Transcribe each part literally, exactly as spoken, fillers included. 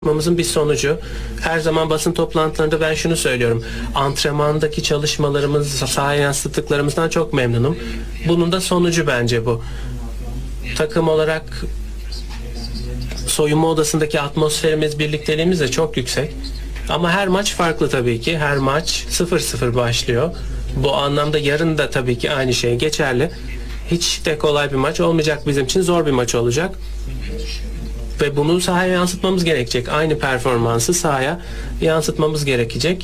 yapmamızın bir sonucu. Her zaman basın toplantılarında ben şunu söylüyorum. Antrenmandaki çalışmalarımız, sahaya yansıttıklarımızdan çok memnunum. Bunun da sonucu bence bu. Takım olarak soyunma odasındaki atmosferimiz, birlikteliğimiz de çok yüksek. Ama her maç farklı tabii ki. Her maç sıfır sıfır başlıyor. Bu anlamda yarın da tabii ki aynı şey geçerli. Hiç de kolay bir maç olmayacak bizim için. Zor bir maç olacak. Ve bunu sahaya yansıtmamız gerekecek. Aynı performansı sahaya yansıtmamız gerekecek.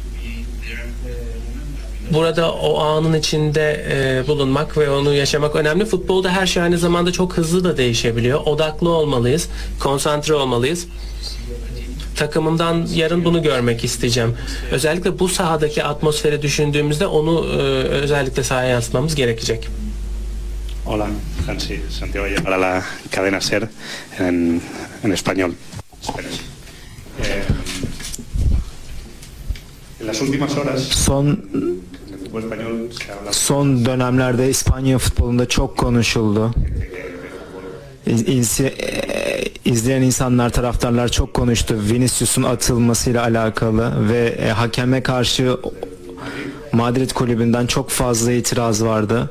Burada o anın içinde e, bulunmak ve onu yaşamak önemli. Futbolda her şey aynı zamanda çok hızlı da değişebiliyor. Odaklı olmalıyız, konsantre olmalıyız. Takımımdan yarın bunu görmek isteyeceğim. Özellikle bu sahadaki atmosferi düşündüğümüzde onu e, özellikle sahaya yansıtmamız gerekecek. Hola, Hansi, Santiago Valle para la cadena SER en, en español. Eh, en las últimas horas, Son en el fútbol español se habla son dönemlerde İspanya futbolunda çok konuşuldu. İz- iz- e, izleyen insanlar, taraftarlar çok konuştu. Vinicius'un atılmasıyla alakalı ve e, hakeme karşı Madrid kulübünden çok fazla itiraz vardı.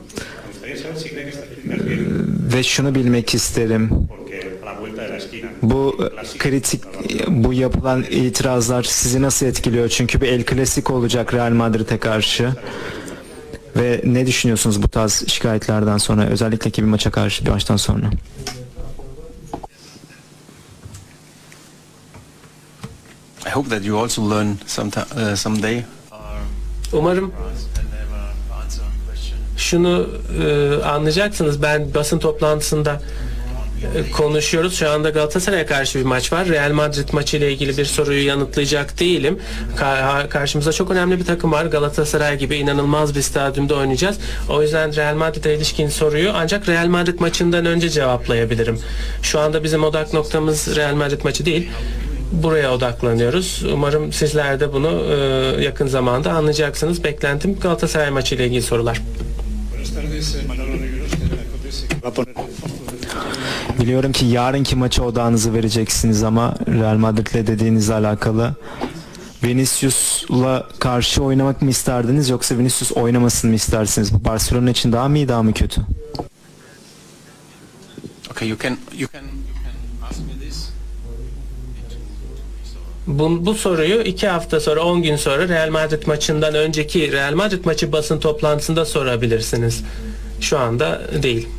Ve şunu bilmek isterim. porque a la vuelta de la esquina Bu e, kritik, bu yapılan itirazlar sizi nasıl etkiliyor? Çünkü bir El Clasico olacak Real Madrid'e karşı. Ve ne düşünüyorsunuz bu tarz şikayetlerden sonra, özellikle ki bir maça karşı, bir maçtan sonra? I hope that you also learn sometime, uh, someday. Umarım şunu e, anlayacaksınız. Ben basın toplantısında e, konuşuyoruz. Şu anda Galatasaray'a karşı bir maç var. Real Madrid maçı ile ilgili bir soruyu yanıtlayacak değilim. Ka- karşımızda çok önemli bir takım var. Galatasaray gibi inanılmaz bir stadyumda oynayacağız. O yüzden Real Madrid'e ilişkin soruyu ancak Real Madrid maçından önce cevaplayabilirim. Şu anda bizim odak noktamız Real Madrid maçı değil. Buraya odaklanıyoruz. Umarım sizler de bunu e, yakın zamanda anlayacaksınız. Beklentim Galatasaray maçı ile ilgili sorular. Biliyorum ki yarınki maça odağınızı vereceksiniz ama Real Madrid'le dediğinizle alakalı. Vinicius'la karşı oynamak mı isterdiniz yoksa Vinicius oynamasın mı istersiniz? Bu Barcelona için daha mı iyi, daha mı kötü? Okay, you can you can you can ask me this. Bu, bu soruyu iki hafta sonra, on gün sonra Real Madrid maçından önceki Real Madrid maçı basın toplantısında sorabilirsiniz. Şu anda değil.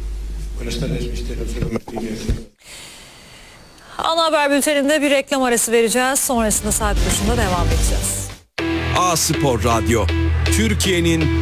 Ana haber bülteninde bir reklam arası vereceğiz. Sonrasında saat başında devam edeceğiz. A Spor Radyo, Türkiye'nin